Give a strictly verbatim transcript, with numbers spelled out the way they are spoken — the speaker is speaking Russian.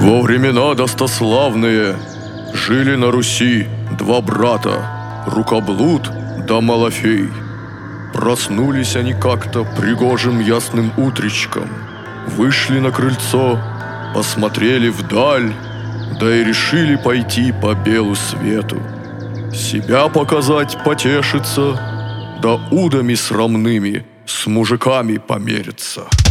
Во времена достославные жили на Руси два брата, Рукоблуд да Малафей. Проснулись они как-то пригожим ясным утречком, вышли на крыльцо, посмотрели вдаль, да и решили пойти по белу свету. Себя показать, потешиться, да удами срамными с мужиками помериться.